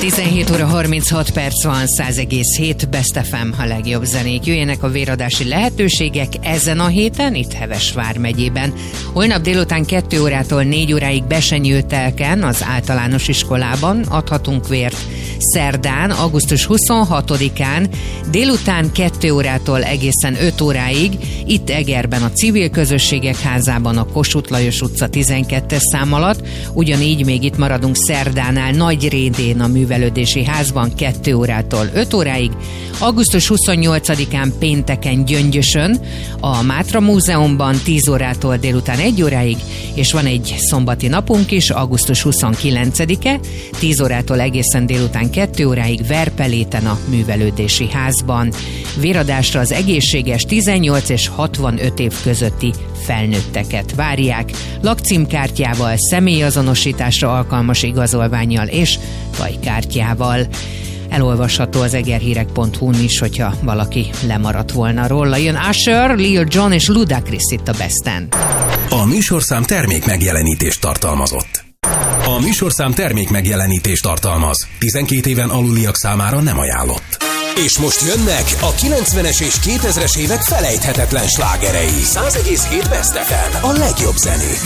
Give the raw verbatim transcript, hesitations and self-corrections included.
tizenhét óra harminchat perc van, száz egész hét Best ef em, a legjobb zenék. Jöjjenek a véradási lehetőségek ezen a héten, itt Hevesvár megyében. Holnap délután kettő órától négy óráig Besenyő-Telken, az általános iskolában adhatunk vért. Szerdán, augusztus huszonhatodikán délután kettő órától egészen öt óráig itt Egerben, a Civil Közösségek Házában, a Kossuth Lajos utca tizenkettes szám alatt. Ugyanígy még itt maradunk szerdánál Nagyrédén, a Művelődési Házban kettő órától öt óráig. augusztus huszonnyolcadikán pénteken Gyöngyösön, a Mátra Múzeumban tíz órától délután egy óráig, és van egy szombati napunk is, augusztus huszonkilencedike, tíz órától egészen délután kettő óráig Verpeléten, a Művelődési Házban. Véradásra az egészséges tizennyolc és hatvanöt év közötti felnőtteket várják, lakcímkártyával, személyazonosításra alkalmas igazolvánnyal és tajkártyával. Elolvasható az egerhírek pont hu-n is, hogyha valaki lemaradt volna róla. Jön Usher, Lil Jon és Ludacris itt a Besten. A műsorszám termék megjelenítést tartalmazott. A műsorszám termék megjelenítést tartalmaz. tizenkét éven aluliak számára nem ajánlott. És most jönnek a kilencvenes és kétezres évek felejthetetlen slágerei. száz egész hét Best ef em, a legjobb zenék.